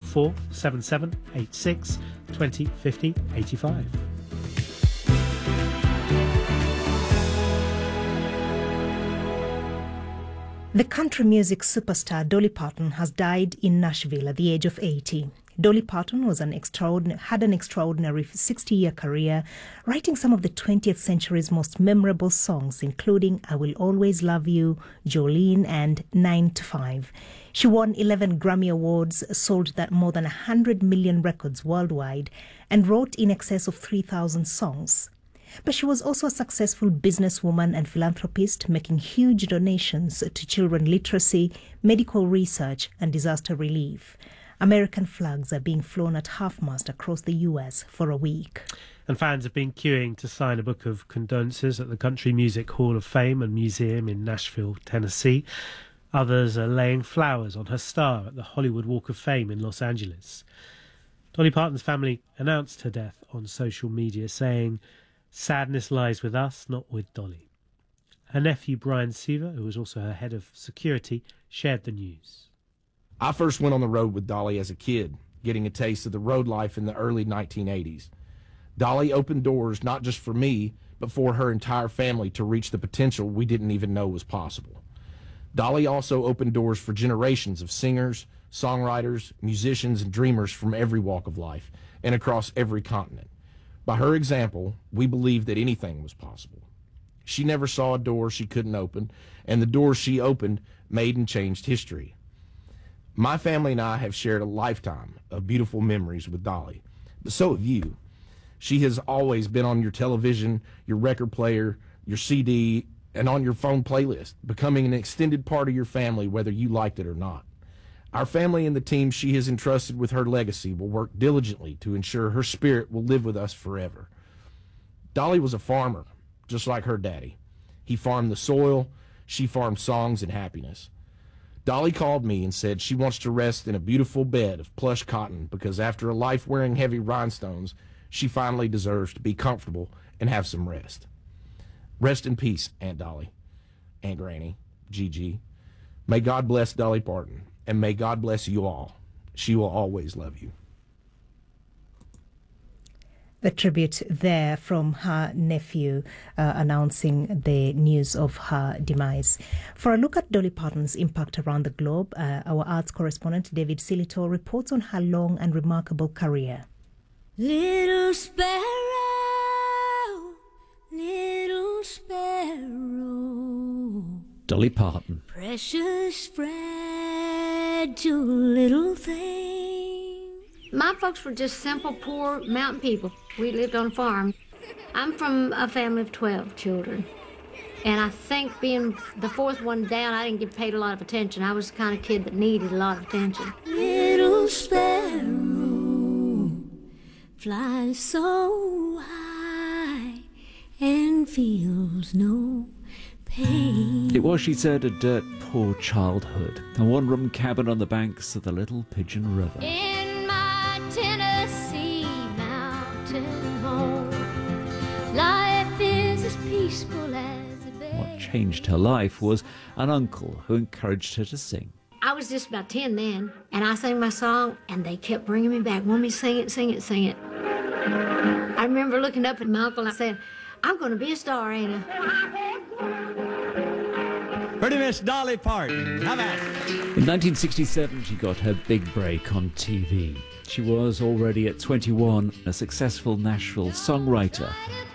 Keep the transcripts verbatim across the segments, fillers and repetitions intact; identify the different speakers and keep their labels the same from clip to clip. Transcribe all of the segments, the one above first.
Speaker 1: four seven seven eight six twenty fifty eighty-five.
Speaker 2: The country music superstar Dolly Parton has died in Nashville at the age of eighty. Dolly Parton was an extraordinary, had an extraordinary sixty-year career, writing some of the twentieth century's most memorable songs, including I Will Always Love You, Jolene, and nine to five. She won eleven Grammy Awards, sold that more than one hundred million records worldwide, and wrote in excess of three thousand songs. But she was also a successful businesswoman and philanthropist, making huge donations to children literacy, medical research, and disaster relief. American flags are being flown at half-mast across the U S for a week.
Speaker 1: And fans have been queuing to sign a book of condolences at the Country Music Hall of Fame and Museum in Nashville, Tennessee. Others are laying flowers on her star at the Hollywood Walk of Fame in Los Angeles. Dolly Parton's family announced her death on social media, saying, "Sadness lies with us, not with Dolly." Her nephew Brian Seaver, who was also her head of security, shared the news.
Speaker 3: I first went on the road with Dolly as a kid, getting a taste of the road life in the early nineteen eighties. Dolly opened doors not just for me, but for her entire family to reach the potential we didn't even know was possible. Dolly also opened doors for generations of singers, songwriters, musicians, and dreamers from every walk of life and across every continent. By her example, we believed that anything was possible. She never saw a door she couldn't open, and the doors she opened made and changed history. My family and I have shared a lifetime of beautiful memories with Dolly, but so have you. She has always been on your television, your record player, your C D, and on your phone playlist, becoming an extended part of your family whether you liked it or not. Our family and the team she has entrusted with her legacy will work diligently to ensure her spirit will live with us forever. Dolly was a farmer, just like her daddy. He farmed the soil, she farmed songs and happiness. Dolly called me and said she wants to rest in a beautiful bed of plush cotton because after a life wearing heavy rhinestones, she finally deserves to be comfortable and have some rest. Rest in peace, Aunt Dolly, Aunt Granny, Gigi. May God bless Dolly Parton, and may God bless you all. She will always love you.
Speaker 2: The tribute there from her nephew uh, announcing the news of her demise. For a look at Dolly Parton's impact around the globe, uh, our arts correspondent David Silito reports on her long and remarkable career.
Speaker 4: Little sparrow, little sparrow,
Speaker 5: Dolly Parton.
Speaker 4: Precious, fragile little thing.
Speaker 6: My folks were just simple, poor mountain people. We lived on a farm. I'm from a family of twelve children. And I think being the fourth one down, I didn't get paid a lot of attention. I was the kind of kid that needed a lot of attention.
Speaker 4: Little sparrow flies so high and feels no pain.
Speaker 5: It was, she said, a dirt poor childhood. A one-room cabin on the banks of the Little Pigeon River.
Speaker 4: In my Tennessee mountain home, life is as peaceful as a bay.
Speaker 5: What changed her life was an uncle who encouraged her to sing.
Speaker 6: I was just about ten then, and I sang my song, and they kept bringing me back, wanting me to sing it, sing it, sing it. I remember looking up at my uncle and saying, I'm going to be a star, ain't I?
Speaker 7: Pretty Miss Dolly Parton. How about it?
Speaker 5: In nineteen sixty-seven, she got her big break on T V. She was already at twenty-one a successful Nashville songwriter.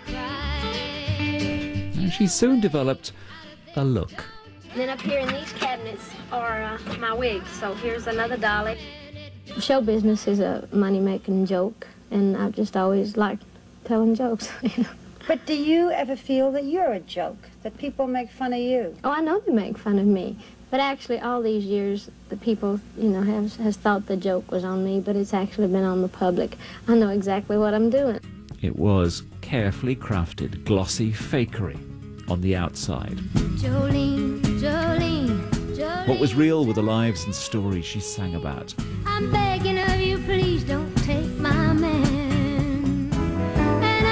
Speaker 5: And she soon developed a look.
Speaker 6: Then up here in these cabinets are uh, my wigs. So here's another Dolly. Show business is a money-making joke, and I've just always liked telling jokes. You know?
Speaker 8: But do you ever feel that you're a joke, that people make fun of you?
Speaker 6: Oh, I know they make fun of me. But actually, all these years, the people, you know, have has thought the joke was on me, but it's actually been on the public. I know exactly what I'm doing.
Speaker 5: It was carefully crafted, glossy fakery on the outside.
Speaker 4: Jolene, Jolene, Jolene.
Speaker 5: What was real were the lives and stories she sang about.
Speaker 4: I'm begging of you, please don't take my man. And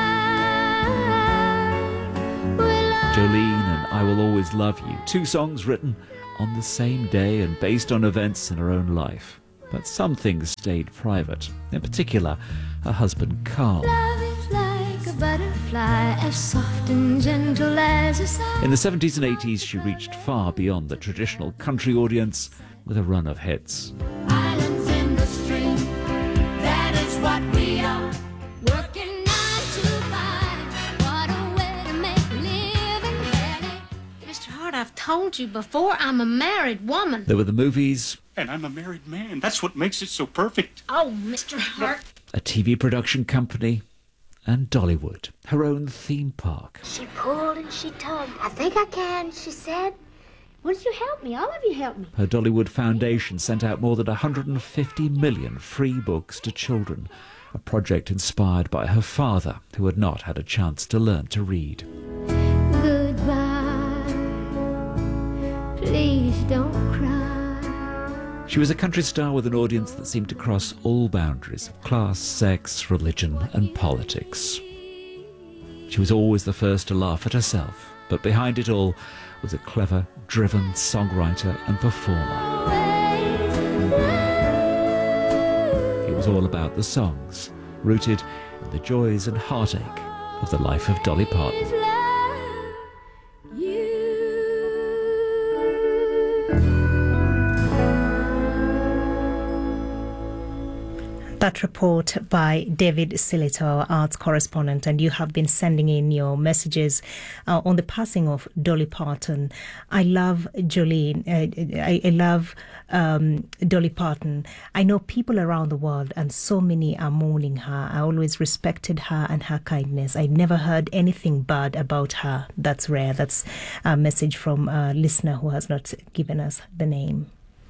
Speaker 4: I will love
Speaker 5: Jolene and I Will Always Love You, two songs written on the same day and based on events in her own life. But some things stayed private, in particular, her husband Carl.
Speaker 4: Love is like a butterfly, as soft and gentle as a sigh.
Speaker 5: In the seventies and eighties, she reached far beyond the traditional country audience with a run of hits.
Speaker 4: Islands in the stream, that is what we are. Working nine to five, what a way to make a living.
Speaker 6: Mister Hart, I've told you before, I'm a married woman.
Speaker 5: There were the movies,
Speaker 9: And I'm a married man. That's what makes it so perfect.
Speaker 6: Oh, Mister Hart.
Speaker 5: a T V production company, and Dollywood, her own theme park.
Speaker 4: She pulled and she tugged. I think I can, she said. Wouldn't you help me? All of you help me.
Speaker 5: Her Dollywood Foundation sent out more than one hundred fifty million free books to children, a project inspired by her father, who had not had a chance to learn to read.
Speaker 4: Goodbye. Please don't cry.
Speaker 5: She was a country star with an audience that seemed to cross all boundaries of class, sex, religion, and politics. She was always the first to laugh at herself, but behind it all was a clever, driven songwriter and performer. It was all about the songs, rooted in the joys and heartache of the life of Dolly Parton.
Speaker 2: That report by David Silito, our arts correspondent, and you have been sending in your messages uh, on the passing of Dolly Parton. I love Jolene. Uh, I, I love um, Dolly Parton. I know people around the world, and so many are mourning her. I always respected her and her kindness. I never heard anything bad about her. That's rare. That's a message from a listener who has not given us the name.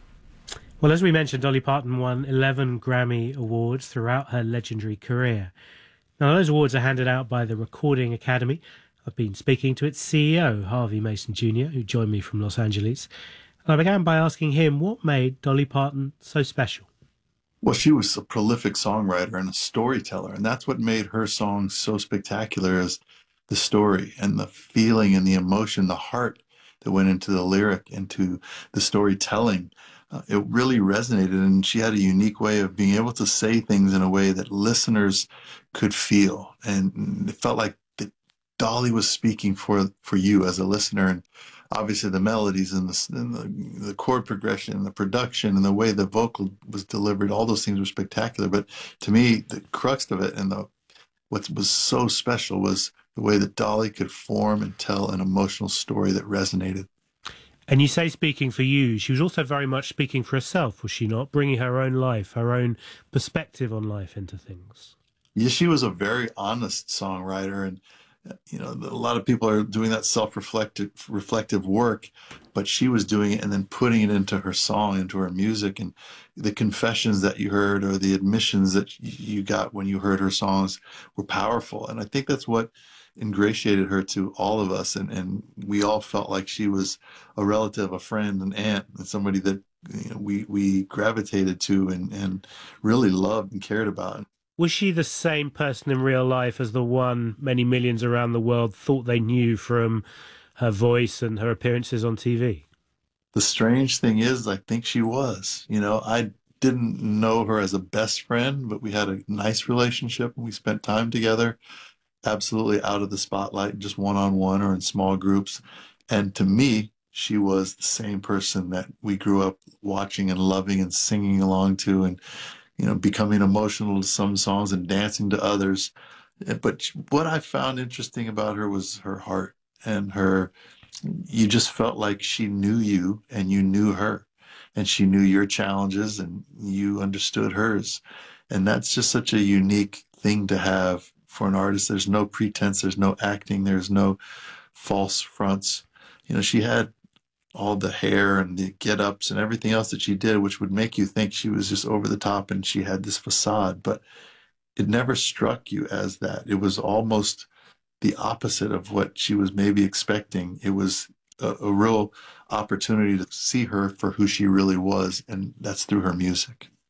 Speaker 1: Well, as we mentioned, Dolly Parton won eleven Grammy Awards throughout her legendary career. Now, those awards are handed out by the Recording Academy. I've been speaking to its C E O, Harvey Mason Junior, who joined me from Los Angeles. And I began by asking him what made Dolly Parton so special.
Speaker 10: Well, she was a prolific songwriter and a storyteller, and that's what made her songs so spectacular, is the story and the feeling and the emotion, the heart that went into the lyric, into the storytelling. Uh, it really resonated, and she had a unique way of being able to say things in a way that listeners could feel, and it felt like that Dolly was speaking for for you as a listener. And obviously the melodies and the, and the the chord progression and the production and the way the vocal was delivered, all those things were spectacular. But to me, the crux of it and the what was so special was the way that Dolly could form and tell an emotional story that resonated.
Speaker 1: And you say speaking for you, she was also very much speaking for herself, was she not? Bringing her own life, her own perspective on life into things.
Speaker 10: Yeah, she was a very honest songwriter, and you know, a lot of people are doing that self-reflective reflective work, but she was doing it and then putting it into her song, into her music. And the confessions that you heard or the admissions that you got when you heard her songs were powerful. And I think that's what ingratiated her to all of us, and, and we all felt like she was a relative, a friend, an aunt, and somebody that, you know, we we gravitated to and, and really loved and cared about.
Speaker 1: Was she the same person in real life as the one many millions around the world thought they knew from her voice and her appearances on T V?
Speaker 10: The strange thing is, I think she was. You know, I didn't know her as a best friend, but we had a nice relationship and we spent time together, absolutely out of the spotlight, just one-on-one or in small groups. And to me, she was the same person that we grew up watching and loving and singing along to, and, you know, becoming emotional to some songs and dancing to others. But what I found interesting about her was her heart and her, you just felt like she knew you and you knew her, and she knew your challenges and you understood hers. And that's just such a unique thing to have for an artist. There's no pretense, there's no acting, there's no false fronts. You know, she had all the hair and the get-ups and everything else that she did, which would make you think she was just over the top and she had this facade, but it never struck you as that. It was almost the opposite of what she was maybe expecting. It was a, a real opportunity to see her for who she really was, and that's through her music.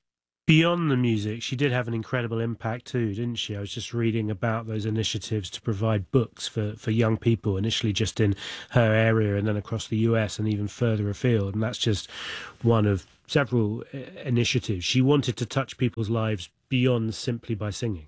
Speaker 1: Beyond the music, she did have an incredible impact too, didn't she? I was just reading about those initiatives to provide books for, for young people, initially just in her area and then across the U S and even further afield. And that's just one of several initiatives. She wanted to touch people's lives beyond simply by singing.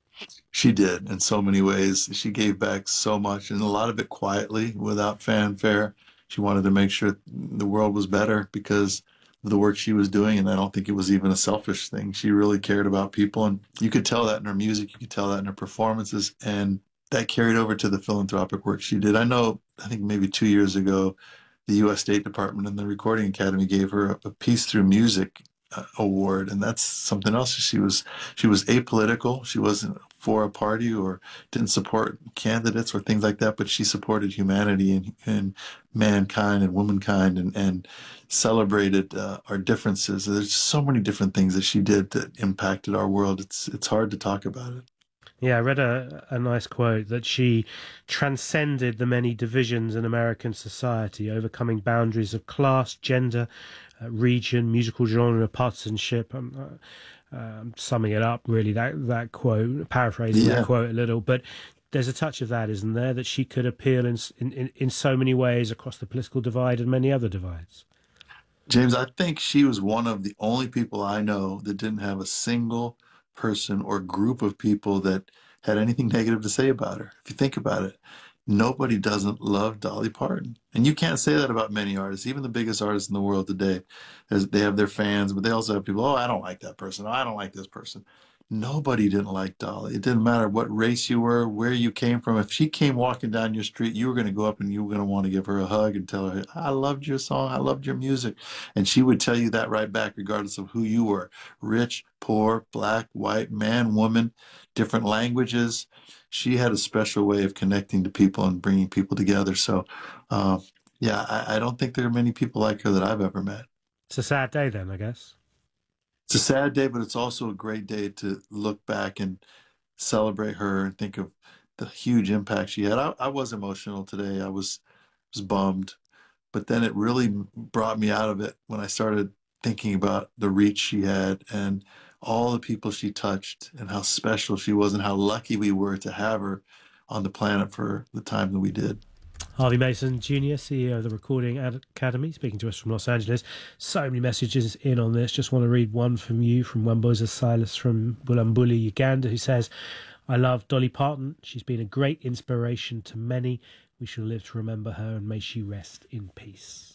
Speaker 10: She did in so many ways. She gave back so much, and a lot of it quietly, without fanfare. She wanted to make sure the world was better because of the work she was doing, and I don't think it was even a selfish thing. She really cared about people, and you could tell that in her music, you could tell that in her performances, and that carried over to the philanthropic work she did. I know, I think maybe two years ago, the U S State Department and the Recording Academy gave her a Peace Through Music uh, award, and that's something else. She was she was apolitical. She wasn't for a party or didn't support candidates or things like that, but she supported humanity and, and mankind and womankind and, and celebrated uh, our differences. There's so many different things that she did that impacted our world. It's it's hard to talk about it.
Speaker 1: Yeah, I read a, a nice quote that she transcended the many divisions in American society, overcoming boundaries of class, gender, uh, region, musical genre, partisanship. Um, uh, um, summing it up, really, that, that quote, paraphrasing
Speaker 10: Yeah.
Speaker 1: that quote a little, but there's a touch of that, isn't there, that she could appeal in, in, in so many ways across the political divide and many other divides.
Speaker 10: James, I think she was one of the only people I know that didn't have a single person or group of people that had anything negative to say about her. If you think about it, nobody doesn't love Dolly Parton. And you can't say that about many artists. Even the biggest artists in the world today, as they have their fans, but they also have people, oh, I don't like that person. Oh, I don't like this person. Nobody didn't like Dolly. It didn't matter what race you were, where you came from. If she came walking down your street, you were going to go up and you were going to want to give her a hug and tell her, I loved your song. I loved your music. And she would tell you that right back, regardless of who you were, rich, poor, black, white, man, woman, different languages. She had a special way of connecting to people and bringing people together. So, uh, yeah, I, I don't think there are many people like her that I've ever met.
Speaker 1: It's a sad day then, I guess.
Speaker 10: It's a sad day, but it's also a great day to look back and celebrate her and think of the huge impact she had. I, I was emotional today. I was was bummed, but then it really brought me out of it when I started thinking about the reach she had and all the people she touched and how special she was and how lucky we were to have her on the planet for the time that we did.
Speaker 1: Harvey Mason Junior, C E O of the Recording Academy, speaking to us from Los Angeles. So many messages in on this. Just want to read one from you, from Wamboza Silas from Bulambuli, Uganda, who says, I love Dolly Parton. She's been a great inspiration to many. We shall live to remember her, and may she rest in peace.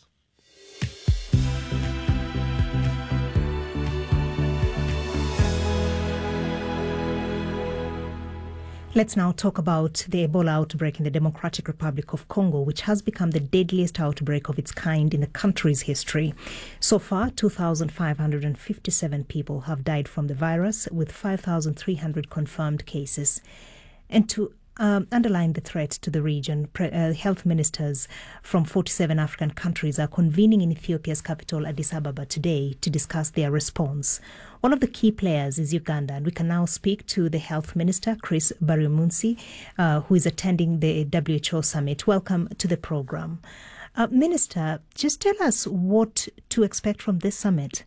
Speaker 2: Let's now talk about the Ebola outbreak in the Democratic Republic of Congo, which has become the deadliest outbreak of its kind in the country's history. So far, two thousand five hundred fifty-seven people have died from the virus, with five thousand three hundred confirmed cases. And to Um, underline the threat to the region, Pre- uh, health ministers from forty-seven African countries are convening in Ethiopia's capital, Addis Ababa, today to discuss their response. One of the key players is Uganda, and we can now speak to the health minister, Chris Baryomunsi, uh, who is attending the W H O summit. Welcome to the program. Uh, Minister, just tell us what to expect from this summit.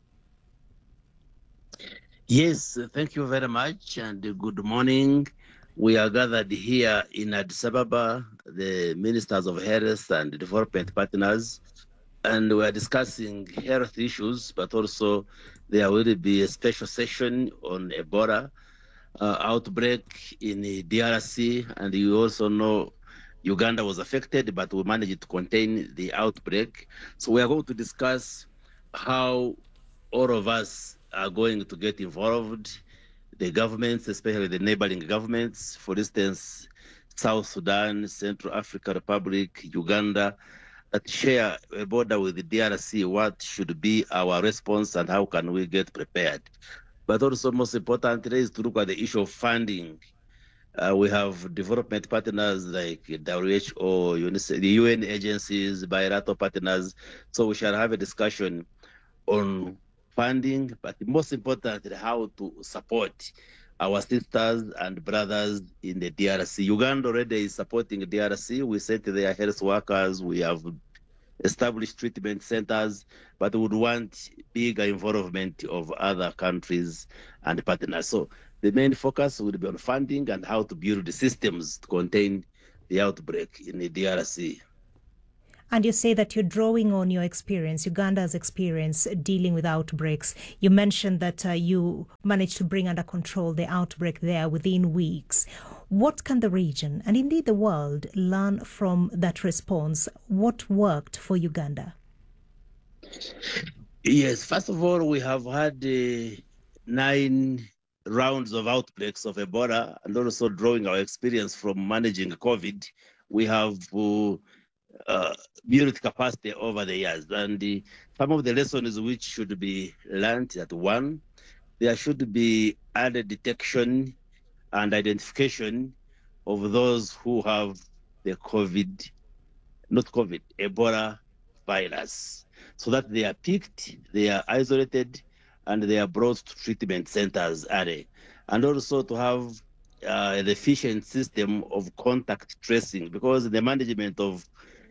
Speaker 11: Yes, thank you very much, and good morning. We are gathered here in Addis Ababa, the ministers of health and development partners, and we are discussing health issues, but also there will be a special session on Ebola uh, outbreak in the D R C, and you also know Uganda was affected, but we managed to contain the outbreak. So we are going to discuss how all of us are going to get involved, the governments, especially the neighboring governments, for instance, South Sudan, Central African Republic, Uganda, that share a border with the D R C. What should be our response and how can we get prepared? But also most importantly is to look at the issue of funding. Uh, we have development partners like W H O, UNICEF, the U N agencies, bilateral partners. So we shall have a discussion on funding, but most importantly, how to support our sisters and brothers in the D R C. Uganda already is supporting the D R C. We sent their health workers. We have establish treatment centers, but would want bigger involvement of other countries and partners. So the main focus would be on funding and how to build the systems to contain the outbreak in the D R C.
Speaker 2: And you say that you're drawing on your experience, Uganda's experience dealing with outbreaks. You mentioned that uh, you managed to bring under control the outbreak there within weeks. What can the region, and indeed the world, learn from that response? What worked for Uganda?
Speaker 11: Yes, first of all, we have had uh, nine rounds of outbreaks of Ebola, and also drawing our experience from managing COVID. We have uh, uh, built capacity over the years, and the, some of the lessons which should be learned at one, there should be early detection and identification of those who have the COVID, not COVID, Ebola virus, so that they are picked, they are isolated, and they are brought to treatment centers early. And also to have uh, an efficient system of contact tracing, because the management of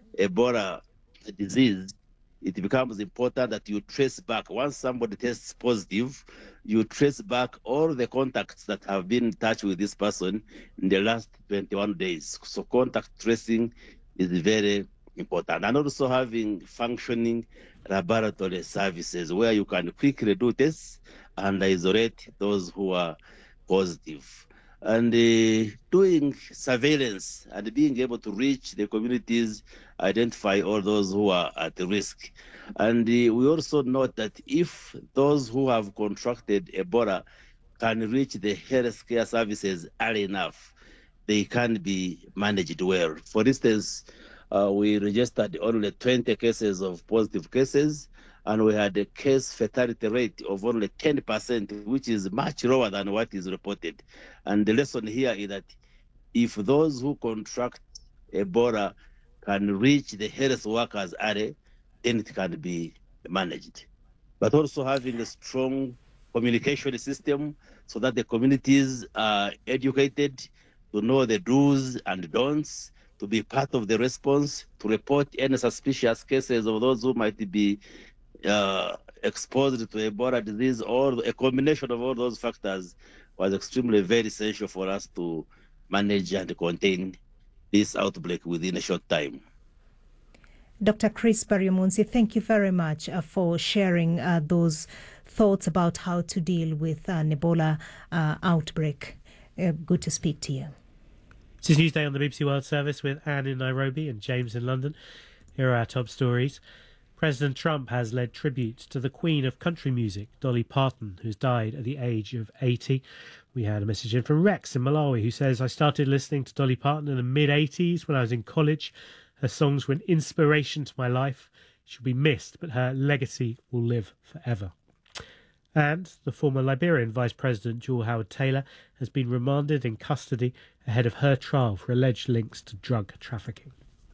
Speaker 11: Ebola disease, it becomes important that you trace back. Once somebody tests positive, you trace back all the contacts that have been in touch with this person in the last twenty-one days. So contact tracing is very important. And also having functioning laboratory services where you can quickly do tests and isolate those who are positive. And uh, doing surveillance and being able to reach the communities, identify all those who are at risk. And uh, we also note that if those who have contracted Ebola can reach the healthcare services early enough, they can be managed well. For instance, uh, we registered only twenty cases of positive cases, and we had a case fatality rate of only ten percent, which is much lower than what is reported. And the lesson here is that if those who contract Ebola can reach the health workers early, then it can be managed. But also having a strong communication system so that the communities are educated to know the do's and don'ts, to be part of the response, to report any suspicious cases of those who might be uh, exposed to Ebola disease, or a combination of all those factors was extremely very essential for us to manage and contain this outbreak within a short time.
Speaker 2: Doctor Chris Baryomunsi, thank you very much uh, for sharing uh, those thoughts about how to deal with an Ebola uh, outbreak. Uh, good to speak to you.
Speaker 1: This is Newsday on the B B C World Service with Anne in Nairobi and James in London. Here are our top stories. President Trump has led tribute to the Queen of country music, Dolly Parton, who's died at the age of eighty. We had a message in from Rex in Malawi, who says, I started listening to Dolly Parton in the mid-eighties when I was in college. Her songs were an inspiration to my life. She'll be missed, but her legacy will live forever. And the former Liberian Vice President, Jewel Howard Taylor, has been remanded in custody ahead of her trial for alleged links to drug trafficking.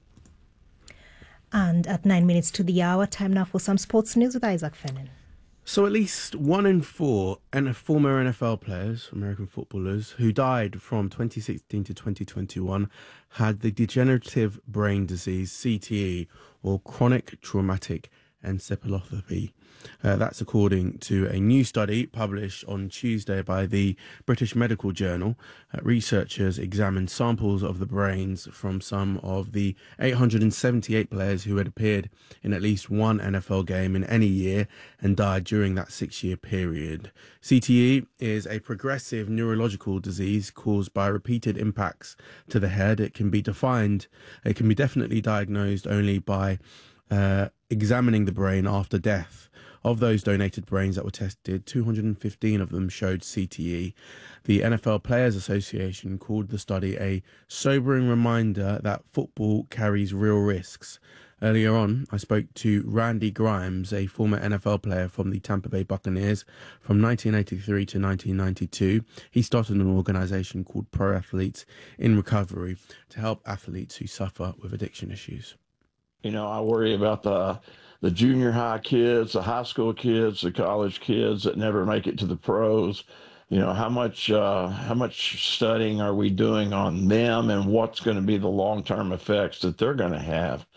Speaker 2: And at nine minutes to the hour, time now for some sports news with Isaac Fennan.
Speaker 12: So at least one in four and former N F L players, American footballers, who died from twenty sixteen to twenty twenty-one had the degenerative brain disease C T E, or chronic traumatic encephalopathy. Uh, that's according to a new study published on Tuesday by the British Medical Journal. Uh, researchers examined samples of the brains from some of the eight hundred seventy-eight players who had appeared in at least one N F L game in any year and died during that six-year period. C T E is a progressive neurological disease caused by repeated impacts to the head. It can be defined, it can be definitely diagnosed only by uh, examining the brain after death. Of those donated brains that were tested, two hundred fifteen of them showed C T E. The N F L Players Association called the study a sobering reminder that football carries real risks. Earlier on, I spoke to Randy Grimes, a former N F L player from the Tampa Bay Buccaneers from nineteen eighty-three to nineteen ninety-two. He started an organisation called Pro Athletes in Recovery to help athletes who suffer with addiction issues.
Speaker 13: You know, I worry about the the junior high kids, the high school kids, the college kids that never make it to the pros. You know, how much uh, how much studying are we doing on them, and what's going to be the long-term effects that they're going to have?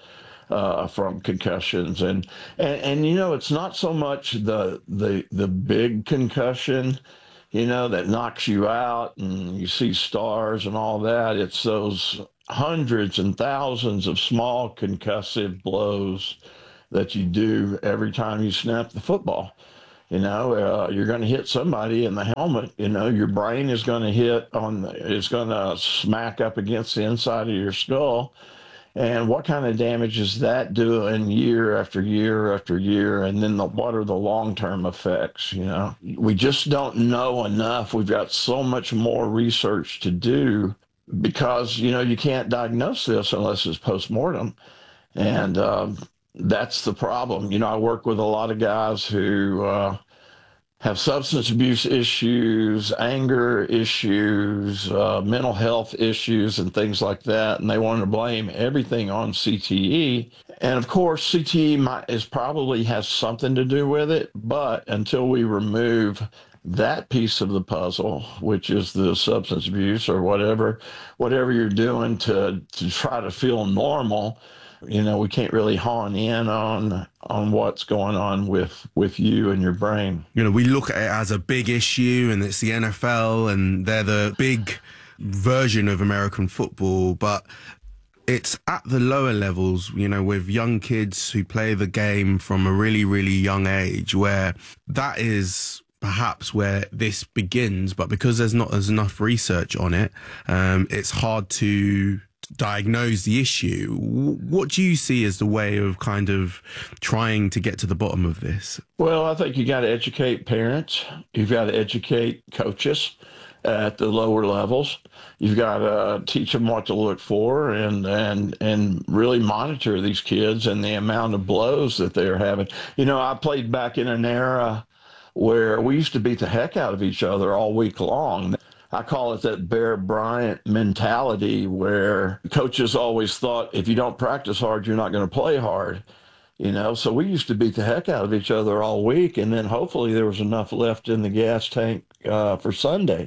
Speaker 13: uh, from concussions. And, and, and, you know, it's not so much the, the, the big concussion, you know, that knocks you out and you see stars and all that. It's those hundreds and thousands of small concussive blows that you do every time you snap the football. You know, uh, you're going to hit somebody in the helmet. You know, your brain is going to hit on, it's going to smack up against the inside of your skull. And what kind of damage is that doing year after year after year? And then the, what are the long-term effects? You know, we just don't know enough. We've got so much more research to do because, you know, you can't diagnose this unless it's postmortem. And um, that's the problem. You know, I work with a lot of guys who uh, have substance abuse issues, anger issues, uh, mental health issues, and things like that. And they want to blame everything on C T E. And of course, C T E might, is probably has something to do with it. But until we remove that piece of the puzzle, which is the substance abuse or whatever, whatever you're doing to, to try to feel normal, you know, we can't really hone in on on what's going on with with you and your brain.
Speaker 12: You know, we look at it as a big issue, and it's the N F L, and they're the big version of American football, but it's at the lower levels, you know, with young kids who play the game from a really, really young age, where that is perhaps where this begins. But because there's not as enough research on it, um, it's hard to diagnose the issue. What do you see as the way of kind of trying to get to the bottom of this?
Speaker 13: Well, I think you got to educate parents. You've got to educate coaches at the lower levels. You've got to teach them what to look for and and and really monitor these kids and the amount of blows that they're having. You know, I played back in an era where we used to beat the heck out of each other all week long. I call it that Bear Bryant mentality, where coaches always thought if you don't practice hard, you're not going to play hard. You know, so we used to beat the heck out of each other all week, and then hopefully there was enough left in the gas tank uh, for Sunday.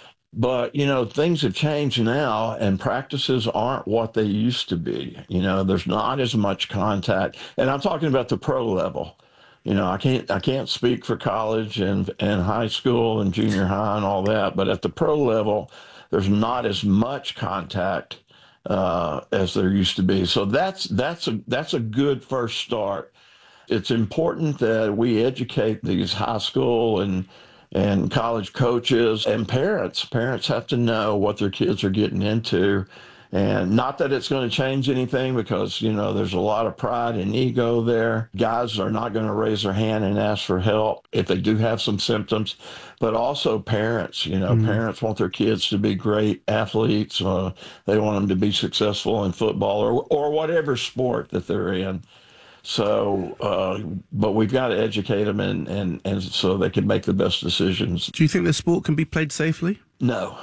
Speaker 13: But, you know, things have changed now, and practices aren't what they used to be. You know, there's not as much contact. And I'm talking about the pro level. You know, I can't I can't speak for college and, and high school and junior high and all that, but at the pro level, there's not as much contact uh, as there used to be. So that's that's a that's a good first start. It's important that we educate these high school and and college coaches and parents. Parents have to know what their kids are getting into. And not that it's going to change anything, because, you know, there's a lot of pride and ego there. Guys are not going to raise their hand and ask for help if they do have some symptoms. But also parents, you know, mm-hmm. parents want their kids to be great athletes. Uh, they want them to be successful in football or, or whatever sport that they're in. So, uh, but we've got to educate them and, and, and so they can make the best decisions.
Speaker 12: Do you think the sport can be played safely?
Speaker 13: No.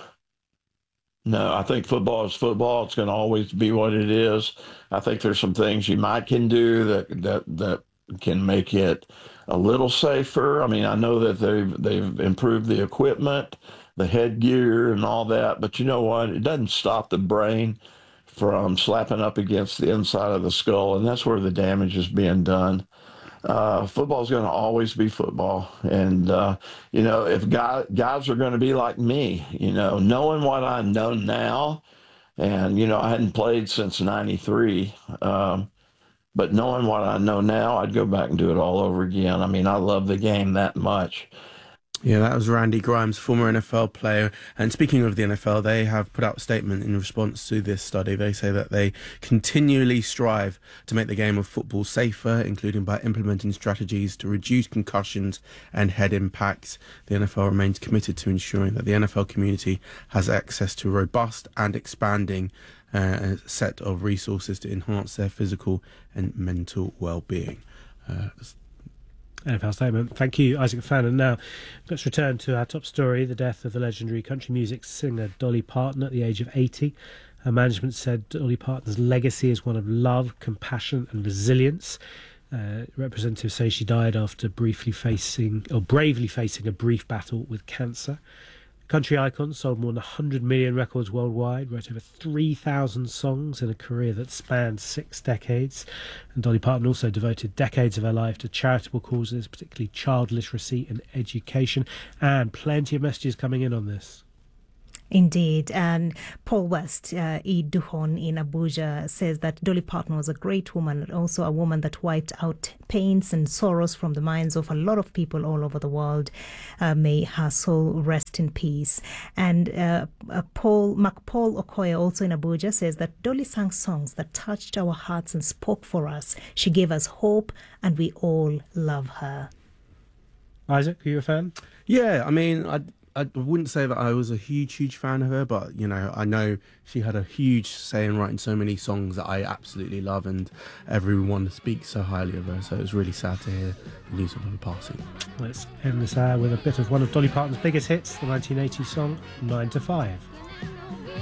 Speaker 13: No, I think football is football. It's going to always be what it is. I think there's some things you might can do that that that can make it a little safer. I mean, I know that they've they've improved the equipment, the headgear, and all that. But you know what? It doesn't stop the brain from slapping up against the inside of the skull, and that's where the damage is being done. Uh, football is going to always be football. And, uh, you know, if guys, guys are going to be like me, you know, knowing what I know now, and, you know, I hadn't played since ninety-three, um, but knowing what I know now, I'd go back and do it all over again. I mean, I love the game that much.
Speaker 12: Yeah, that was Randy Grimes, former N F L player. And speaking of the N F L, they have put out a statement in response to this study. They say that they continually strive to make the game of football safer, including by implementing strategies to reduce concussions and head impacts. The N F L remains committed to ensuring that the N F L community has access to a robust and expanding uh, set of resources to enhance their physical and mental well-being. Uh,
Speaker 1: N F L statement. Thank you, Isaac Fannin. Now, let's return to our top story, the death of the legendary country music singer Dolly Parton at the age of eighty. Her management said Dolly Parton's legacy is one of love, compassion and resilience. Uh, representatives say she died after briefly facing, or bravely facing, a brief battle with cancer. Country icon sold more than one hundred million records worldwide, wrote over three thousand songs in a career that spanned six decades. And Dolly Parton also devoted decades of her life to charitable causes, particularly child literacy and education, and plenty of messages coming in on this.
Speaker 2: Indeed. And Paul West, uh, E. Duhon in Abuja, says that Dolly Parton was a great woman, also a woman that wiped out pains and sorrows from the minds of a lot of people all over the world. Uh, may her soul rest in peace. And uh, uh, Paul McPaul Okoye, also in Abuja, says that Dolly sang songs that touched our hearts and spoke for us. She gave us hope, and we all love her.
Speaker 1: Isaac, are you a fan?
Speaker 12: Yeah, I mean, I I wouldn't say that I was a huge, huge fan of her, but, you know, I know she had a huge say in writing so many songs that I absolutely love, and everyone speaks so highly of her, so it was really sad to hear the news of her passing.
Speaker 1: Let's end this hour with a bit of one of Dolly Parton's biggest hits, the nineteen eighty song nine to five.